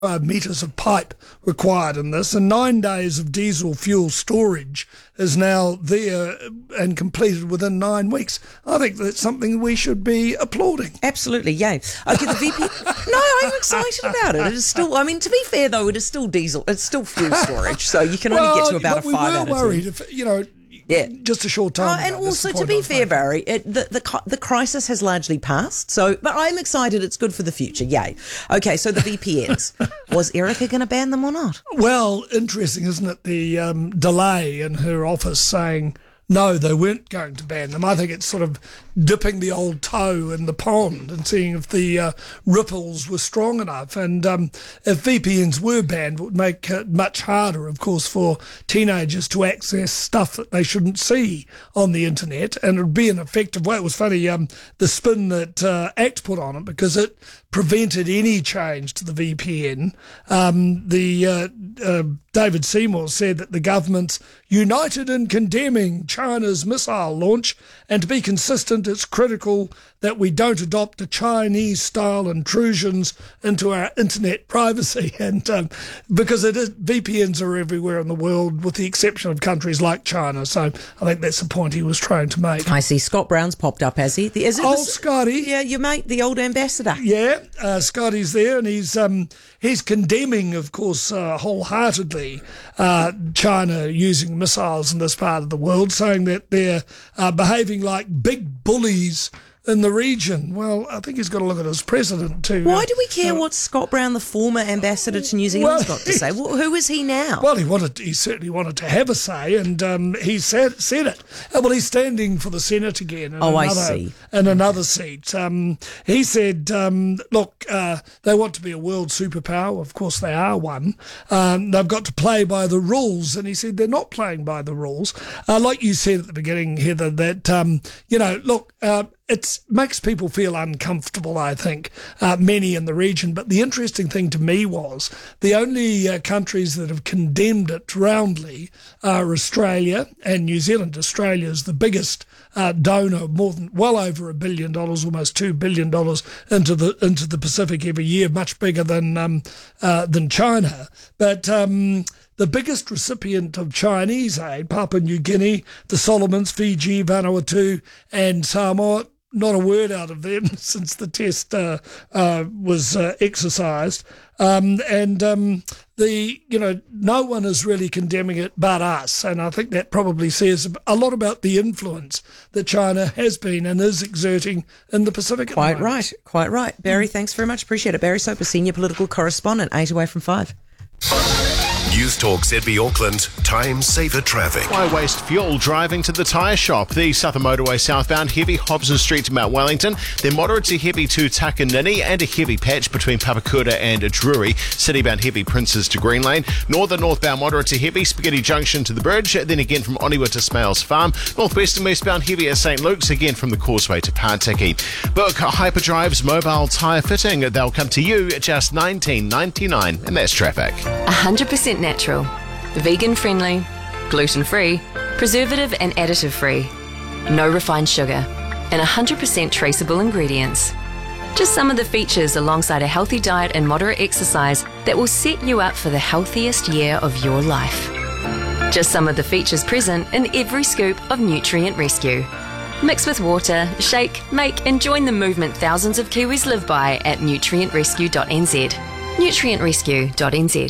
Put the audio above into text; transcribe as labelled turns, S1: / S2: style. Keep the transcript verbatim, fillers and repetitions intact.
S1: Five metres of pipe required in this, and nine days of diesel fuel storage is now there and completed within nine weeks. I think that's something we should be applauding.
S2: Absolutely, yay. Okay, the V P... No, I'm excited about it. It is still... I mean, to be fair, though, it is still diesel. It's still fuel storage, so you can only
S1: well,
S2: get to about
S1: but
S2: a five
S1: we
S2: out
S1: were
S2: of
S1: worried
S2: ten.
S1: if, you know...
S2: Yeah.
S1: Just a short time.
S2: Oh, and
S1: ago.
S2: also, to be fair, Barry, it, the, the the crisis has largely passed. So, but I'm excited. It's good for the future. Yay. Okay, so the V P Ns. Was Erica going to ban them or not?
S1: Well, interesting, isn't it? The um, delay in her office saying no, they weren't going to ban them. I think it's sort of dipping the old toe in the pond and seeing if the uh, ripples were strong enough. And um, if V P Ns were banned, it would make it much harder, of course, for teenagers to access stuff that they shouldn't see on the internet. And it would be an effective way. It was funny, um, the spin that uh, ACT put on it, because it prevented any change to the V P N. Um, the uh, uh, David Seymour said that the government's united in condemning China's missile launch, and to be consistent, it's critical that we don't adopt a Chinese-style intrusions into our internet privacy. And um, because it is, V P Ns are everywhere in the world, with the exception of countries like China. So I think that's the point he was trying to make.
S2: I see Scott Brown's popped up, has he? The, is it
S1: old
S2: the,
S1: Scotty.
S2: Yeah, your mate, the old ambassador.
S1: Yeah, uh, Scotty's there, and he's um, he's condemning, of course, uh, wholeheartedly uh, China using missiles in this part of the world, saying that they're uh, behaving like big bullies in the region. Well, I think he's got to look at his president too.
S2: Why do we care uh, what Scott Brown, the former ambassador to New Zealand's well, got to say? Well, who is he now?
S1: Well, he wanted, he certainly wanted to have a say, and um, he said said it. Uh, well, he's standing for the Senate again. In
S2: oh,
S1: another,
S2: I see.
S1: In another seat. Um, he said, um, look, uh, they want to be a world superpower. Of course, they are one. Um, they've got to play by the rules, and he said they're not playing by the rules. Uh, like you said at the beginning, Heather, that, um, you know, look, uh, it makes people feel uncomfortable, I think, uh, many in the region. But the interesting thing to me was the only uh, countries that have condemned it roundly are Australia and New Zealand. Australia is the biggest uh, donor, more than well over a billion dollars, almost two billion dollars into the into the Pacific every year, much bigger than um, uh, than China. But um, the biggest recipient of Chinese aid, Papua New Guinea, the Solomons, Fiji, Vanuatu, and Samoa. Not a word out of them since the test uh, uh, was uh, exercised. Um, and um, the you know no one is really condemning it but us. And I think that probably says a lot about the influence that China has been and is exerting in the Pacific.
S2: Quite right, quite right. Barry, thanks very much. Appreciate it. Barry Soper, Senior Political Correspondent, eight away from five.
S3: News Talk Z B Auckland, time saver traffic.
S4: Why waste fuel driving to the tyre shop? The Southern Motorway southbound, heavy Hobson Street to Mount Wellington, then moderate to heavy to Takanini, and a heavy patch between Papakura and Drury. Citybound heavy Princes to Green Lane. Northern northbound moderate to heavy Spaghetti Junction to the bridge, then again from Oniwa to Smales Farm. Northwest and westbound heavy at St Luke's, again from the Causeway to Partiki. Book Hyperdrive's mobile tyre fitting. They'll come to you at just nineteen ninety-nine, and that's traffic.
S5: one hundred percent natural, vegan friendly, gluten free, preservative and additive free, no refined sugar, and one hundred percent traceable ingredients. Just some of the features alongside a healthy diet and moderate exercise that will set you up for the healthiest year of your life. Just some of the features present in every scoop of Nutrient Rescue. Mix with water, shake, make and join the movement thousands of Kiwis live by at nutrient rescue dot n z. nutrient rescue dot n z.